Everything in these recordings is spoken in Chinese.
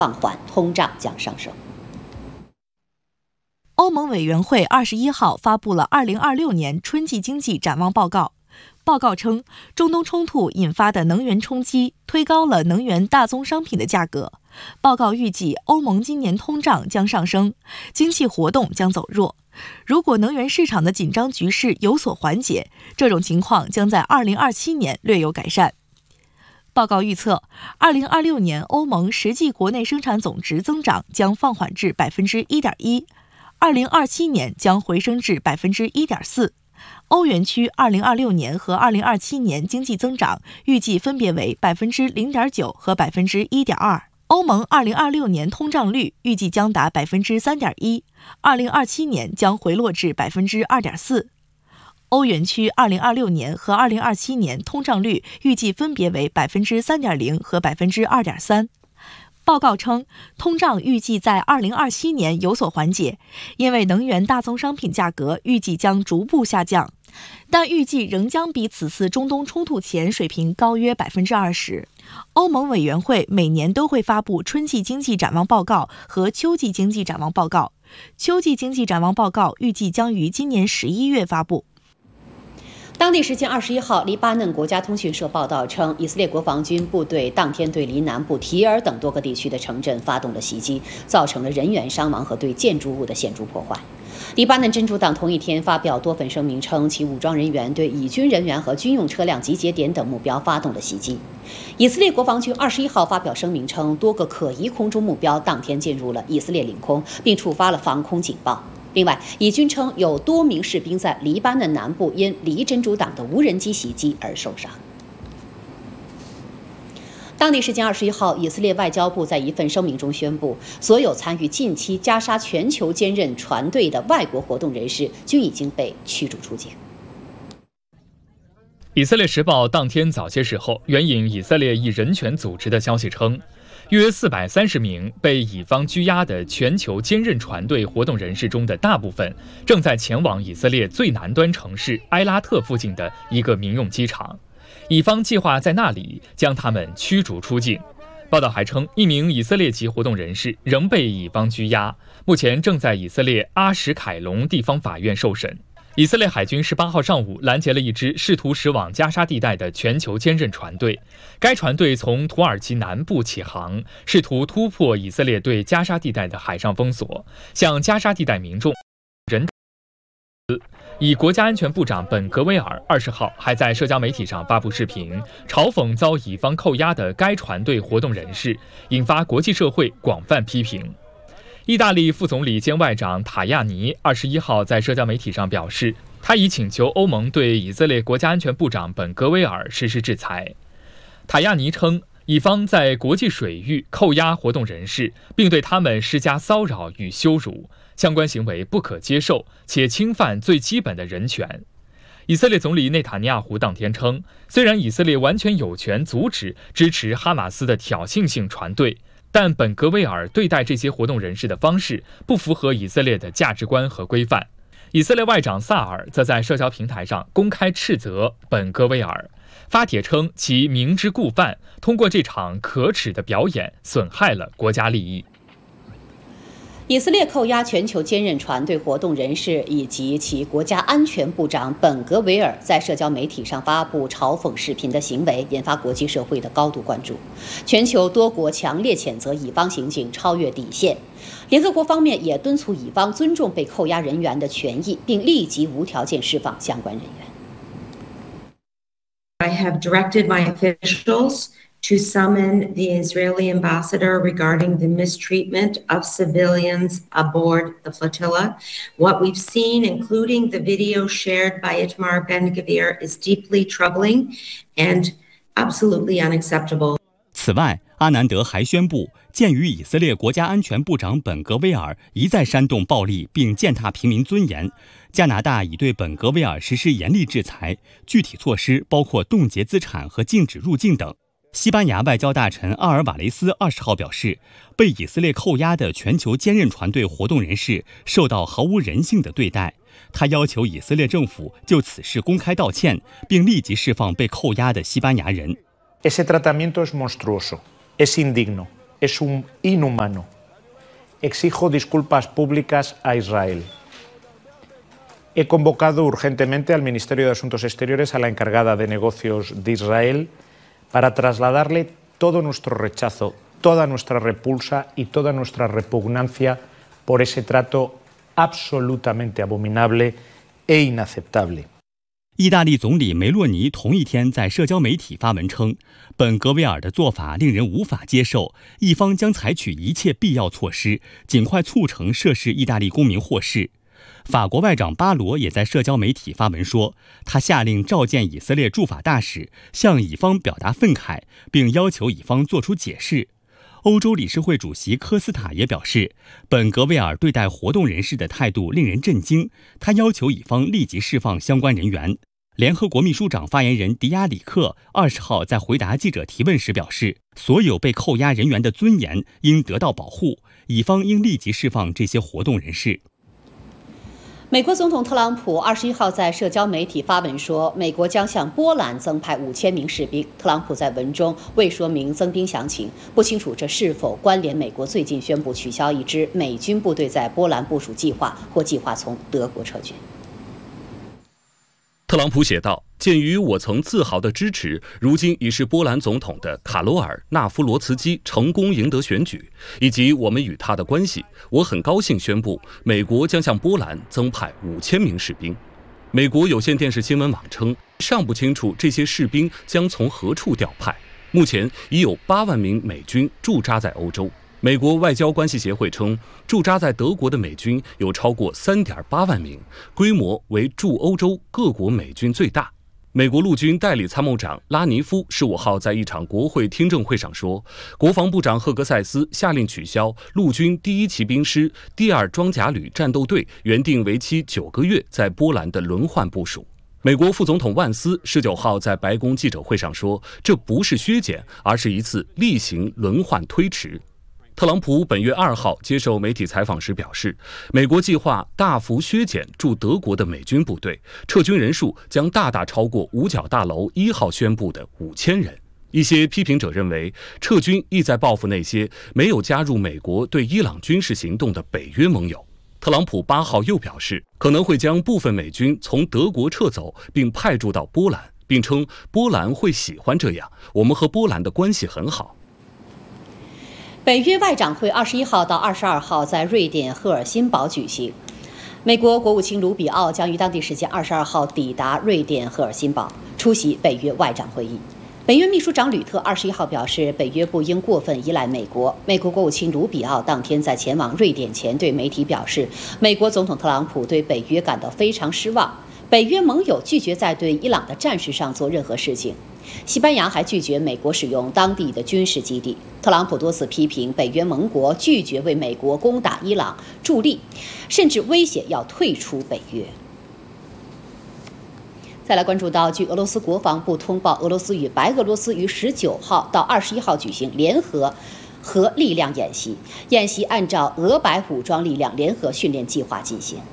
放缓，通胀将上升。 欧盟委员会21号发布了2026年春季经济展望报告。报告称，中东冲突引发的能源冲击推高了能源大宗商品的价格。报告预计，欧盟今年通胀将上升，经济活动将走弱。如果能源市场的紧张局势有所缓解，这种情况将在2027年略有改善。报告预测，2026年欧盟实际国内生产总值增长将放缓至1.1%，2027年将回升至1.4%。欧元区2026年和2027年经济增长预计分别为0.9%和1.2%。欧盟2026年通胀率预计将达3.1%，2027年将回落至2.4%。欧元区2026年和2027年通胀率预计分别为3.0%和2.3%。报告称，通胀预计在2027年有所缓解，因为能源大宗商品价格预计将逐步下降，但预计仍将比此次中东冲突前水平高约20%。欧盟委员会每年都会发布春季经济展望报告和秋季经济展望报告，秋季经济展望报告预计将于今年11月发布。 当地时间21号，黎巴嫩国家通讯社报道称，以色列国防军部队当天对黎南部提尔等多个地区的城镇发动了袭击，造成了人员伤亡和对建筑物的显著破坏。黎巴嫩真主党同一天发表多份声明称，其武装人员对以军人员和军用车辆集结点等目标发动了袭击。以色列国防军21号发表声明称，多个可疑空中目标当天进入了以色列领空，并触发了防空警报。另外，以军称有多名士兵在黎巴嫩南部因黎真主党的无人机袭击而受伤。当地时间21号，以色列外交部在一份声明中宣布，所有参与近期加沙全球坚韧船队的外国活动人士均已经被驱逐出境。 以色列时报当天早些时候援引以色列一人权组织的消息称，约430名被以方拘押的全球坚韧船队活动人士中的大部分正在前往以色列最南端城市埃拉特附近的一个民用机场，以方计划在那里将他们驱逐出境。报道还称，一名以色列籍活动人士仍被以方拘押，目前正在以色列阿什凯隆地方法院受审。以色列海军18号上午拦截了一支试图驶往加沙地带的全球坚韧船队。该船队从土耳其南部起航，试图突破以色列对加沙地带的海上封锁，向加沙地带民众以国家安全部长本格维尔20号还在社交媒体上发布视频，嘲讽遭以方扣押的该船队活动人士，引发国际社会广泛批评。意大利副总理兼外长塔亚尼21号在社交媒体上表示，他已请求欧盟对以色列国家安全部长本格维尔实施制裁。塔亚尼称，以方在国际水域扣押活动人士，并对他们施加骚扰与羞辱，相关行为不可接受，且侵犯最基本的人权。以色列总理内塔尼亚胡当天称，虽然以色列完全有权阻止支持哈马斯的挑衅性船队，但本格维尔对待这些活动人士的方式不符合以色列的价值观和规范。以色列外长萨尔则在社交平台上公开斥责本格维尔，发帖称其明知故犯，通过这场可耻的表演损害了国家利益。 以色列扣押全球坚韧船队活动人士以及其国家安全部长本格维尔在社交媒体上发布嘲讽视频的行为，引发国际社会的高度关注。全球多国强烈谴责以方行径超越底线，联合国方面也敦促以方尊重被扣押人员的权益，并立即无条件释放相关人员。 I have directed my officials to summon the Israeli ambassador regarding the mistreatment of civilians aboard the flotilla. What we've seen, including the video shared by Itamar Ben-Gvir, is deeply troubling and absolutely unacceptable. 此外，阿南德还宣布，鉴于以色列国家安全部长本格维尔一再煽动暴力并践踏平民尊严，加拿大已对本格维尔实施严厉制裁，具体措施包括冻结资产和禁止入境等。西班牙外交大臣阿尔瓦雷斯20号表示，被以色列扣押的全球坚韧船队活动人士受到毫无人性的对待。他要求以色列政府就此事公开道歉，并立即释放被扣押的西班牙人。 Ese tratamiento es monstruoso, es indigno, es inhumano. Exijo disculpas públicas a Israel. He convocado urgentemente al Ministerio de Asuntos Exteriores a la encargada de negocios de Israel para trasladarle todo nuestro rechazo, toda nuestra repulsa y toda nuestra repugnancia por ese trato absolutamente abominable e inaceptable。 意大利总理梅洛尼同一天在社交媒体发文称，本格维尔的做法令人无法接受，意方将采取一切必要措施，尽快促成涉事意大利公民获释。法国外长巴罗也在社交媒体发文说，他下令召见以色列驻法大使，向以方表达愤慨，并要求以方作出解释。欧洲理事会主席科斯塔也表示，本格维尔对待活动人士的态度令人震惊，他要求以方立即释放相关人员。联合国秘书长发言人迪亚里克20号在回答记者提问时表示，所有被扣押人员的尊严应得到保护，以方应立即释放这些活动人士。 美国总统特朗普21号在社交媒体发文说，美国将向波兰增派5000名士兵。特朗普在文中未说明增兵详情，不清楚这是否关联美国最近宣布取消一支美军部队在波兰部署计划，或计划从德国撤军。 特朗普写道：“鉴于我曾自豪地支持如今已是波兰总统的卡罗尔·纳夫罗茨基成功赢得选举，以及我们与他的关系，我很高兴宣布，美国将向波兰增派5000名士兵。”美国有线电视新闻网称，尚不清楚这些士兵将从何处调派。目前已有8万名美军驻扎在欧洲。美国外交关系协会称，驻扎在德国的美军有超过3.8万名，规模为驻欧洲各国美军最大。美国陆军代理参谋长拉尼夫15号在一场国会听证会上说，国防部长赫格塞斯下令取消陆军第1骑兵师第2装甲旅战斗队原定为期9个月在波兰的轮换部署。美国副总统万斯19号在白宫记者会上说，这不是削减，而是一次例行轮换推迟。特朗普本月2号接受媒体采访时表示，美国计划大幅削减驻德国的美军部队，撤军人数将大大超过五角大楼1号宣布的5000人。一些批评者认为，撤军意在报复那些没有加入美国对伊朗军事行动的北约盟友。特朗普8号又表示，可能会将部分美军从德国撤走，并派驻到波兰，并称波兰会喜欢这样，我们和波兰的关系很好。 北约外长会21号到22号在瑞典赫尔辛堡举行。美国国务卿卢比奥将于当地时间22号抵达瑞典赫尔辛堡，出席北约外长会议。北约秘书长吕特21号表示，北约不应过分依赖美国。美国国务卿卢比奥当天在前往瑞典前对媒体表示，美国总统特朗普对北约感到非常失望，北约盟友拒绝在对伊朗的战事上做任何事情。西班牙还拒绝美国使用当地的军事基地。特朗普多次批评北约盟国拒绝为美国攻打伊朗助力，甚至威胁要退出北约。再来关注到，据俄罗斯国防部通报，俄罗斯与白俄罗斯于19号到21号举行联合核力量演习，演习按照俄白武装力量联合训练计划进行。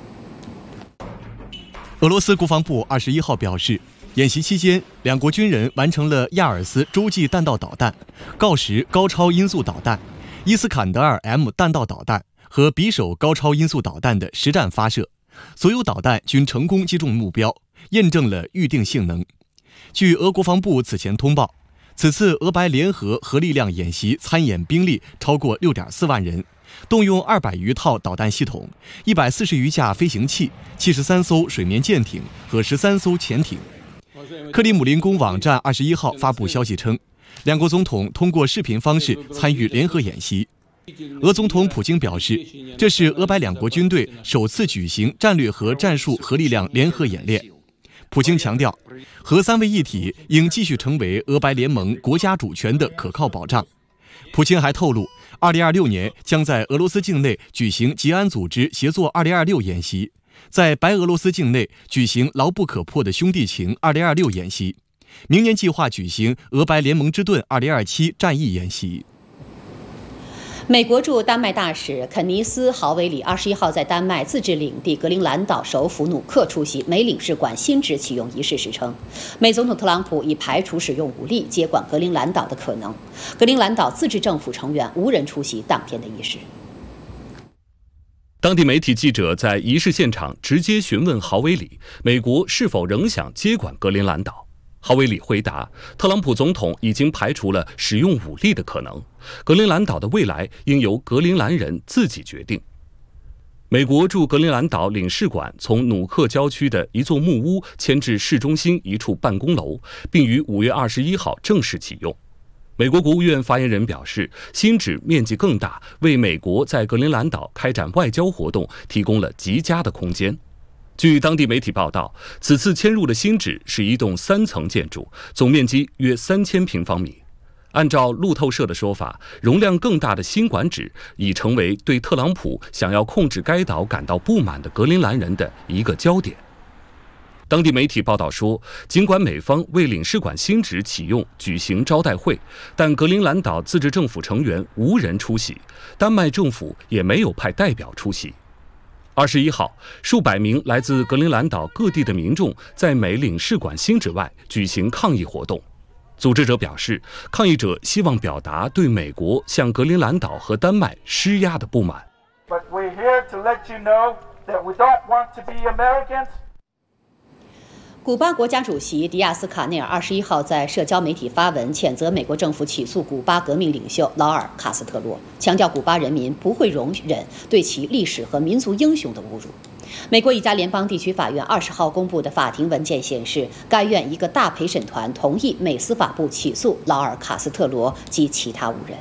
俄罗斯国防部21号表示，演习期间，两国军人完成了亚尔斯洲际弹道导弹、锆石高超音速导弹、伊斯坎德尔 M 弹道导弹和匕首高超音速导弹的实战发射，所有导弹均成功击中目标，验证了预定性能。据俄国防部此前通报，此次俄白联合核力量演习参演兵力超过6.4万人，动用200余套导弹系统、140余架飞行器、73艘水面舰艇和13艘潜艇。克里姆林宫网站21号发布消息称，两国总统通过视频方式参与联合演习。俄总统普京表示，这是俄白两国军队首次举行战略和战术核力量联合演练。普京强调，核三位一体应继续成为俄白联盟国家主权的可靠保障。普京还透露，2026年将在俄罗斯境内举行吉安组织协作2026演习，在白俄罗斯境内举行牢不可破的兄弟情2026演习，明年计划举行俄白联盟之盾2027战役演习。 美国驻丹麦大使肯尼斯·豪维里21号在丹麦自治领地格陵兰岛首府努克出席美领事馆新址启用仪式时称，美总统特朗普已排除使用武力接管格陵兰岛的可能。格陵兰岛自治政府成员无人出席当天的仪式。 当地媒体记者在仪式现场直接询问豪维里，美国是否仍想接管格陵兰岛。豪维里回答，特朗普总统已经排除了使用武力的可能，格陵兰岛的未来应由格陵兰人自己决定。美国驻格陵兰岛领事馆从努克郊区的一座木屋迁至市中心一处办公楼，并于5月21号正式启用。美国国务院发言人表示，新址面积更大，为美国在格陵兰岛开展外交活动提供了极佳的空间。据当地媒体报道，此次迁入的新址是一栋3层建筑，总面积约3000平方米。按照路透社的说法，容量更大的新馆址已成为对特朗普想要控制该岛感到不满的格陵兰人的一个焦点。当地媒体报道说，尽管美方为领事馆新址启用举行招待会，但格陵兰岛自治政府成员无人出席，丹麦政府也没有派代表出席。21号，数百名来自格陵兰岛各地的民众在美领事馆新址外举行抗议活动。组织者表示，抗议者希望表达对美国向格陵兰岛和丹麦施压的不满。 But we're here to let you know that we don't want to be Americans. 古巴国家主席迪亚斯卡内尔21号在社交媒体发文谴责美国政府起诉古巴革命领袖劳尔·卡斯特罗，强调古巴人民不会容忍对其历史和民族英雄的侮辱。美国一家联邦地区法院20号公布的法庭文件显示，该院一个大陪审团同意美司法部起诉劳尔·卡斯特罗及其他5人。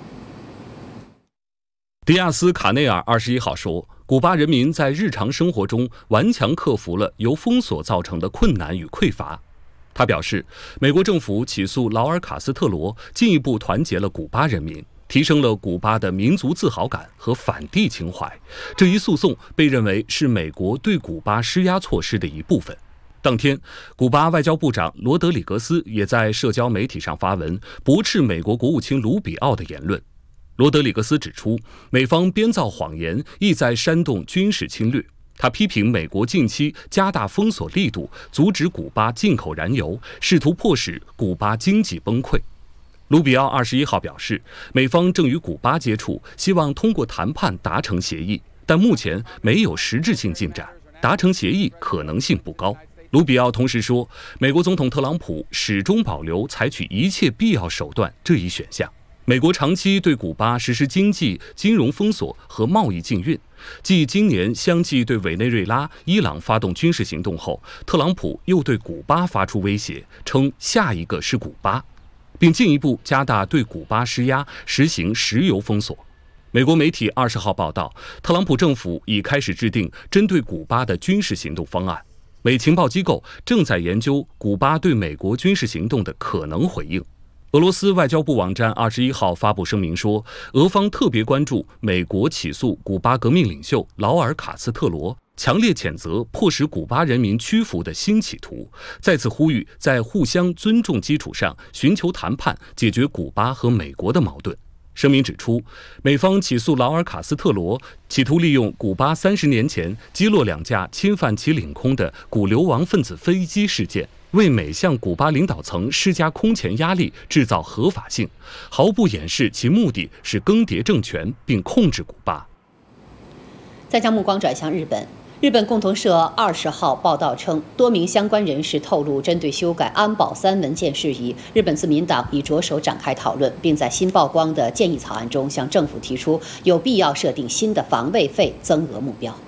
迪亚斯卡内尔21号说，古巴人民在日常生活中顽强克服了由封锁造成的困难与匮乏。他表示，美国政府起诉劳尔·卡斯特罗，进一步团结了古巴人民，提升了古巴的民族自豪感和反帝情怀。这一诉讼被认为是美国对古巴施压措施的一部分。当天，古巴外交部长罗德里格斯也在社交媒体上发文，驳斥美国国务卿卢比奥的言论。罗德里格斯指出，美方编造谎言，意在煽动军事侵略。他批评美国近期加大封锁力度，阻止古巴进口燃油，试图迫使古巴经济崩溃。卢比奥21号表示，美方正与古巴接触，希望通过谈判达成协议，但目前没有实质性进展，达成协议可能性不高。卢比奥同时说，美国总统特朗普始终保留采取一切必要手段这一选项。美国长期对古巴实施经济、金融封锁和贸易禁运，继今年相继对委内瑞拉、伊朗发动军事行动后，特朗普又对古巴发出威胁，称下一个是古巴，并进一步加大对古巴施压，实行石油封锁。美国媒体20号报道，特朗普政府已开始制定针对古巴的军事行动方案，美情报机构正在研究古巴对美国军事行动的可能回应。俄罗斯外交部网站21号发布声明说，俄方特别关注美国起诉古巴革命领袖劳尔·卡斯特罗，强烈谴责迫使古巴人民屈服的新企图，再次呼吁在互相尊重基础上寻求谈判，解决古巴和美国的矛盾。声明指出，美方起诉劳尔·卡斯特罗，企图利用古巴30年前击落2架侵犯其领空的古流亡分子飞机事件，为美向古巴领导层施加空前压力，制造合法性，毫不掩饰其目的是更迭政权并控制古巴。 再将目光转向日本。日本共同社20号报道称，多名相关人士透露，针对修改安保3文件事宜，日本自民党已着手展开讨论，并在新曝光的建议草案中向政府提出有必要设定新的防卫费增额目标。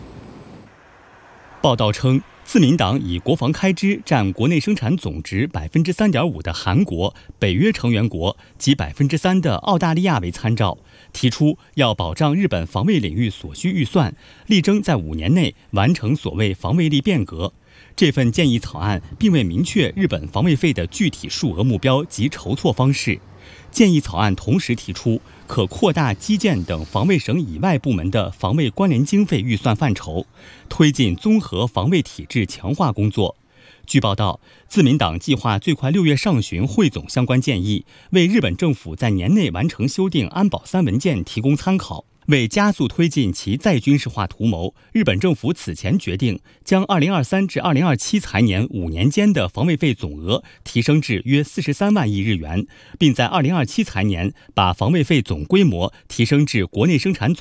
报道称，自民党以国防开支占国内生产总值 3.5% 的韩国、北约成员国及 3% 的澳大利亚为参照，提出要保障日本防卫领域所需预算，力争在5年内完成所谓防卫力变革。这份建议草案并未明确日本防卫费的具体数额目标及筹措方式。建议草案同时提出，可扩大基建等防卫省以外部门的防卫关联经费预算范畴，推进综合防卫体制强化工作。 据报道，自民党计划最快6月上旬汇总相关建议，为日本政府在年内完成修订安保3文件提供参考。为加速推进其再军事化图谋，日本政府此前决定将2023至2027财年5年间的防卫费总额提升至约43万亿日元，并在2027财年把防卫费总规模提升至国内生产总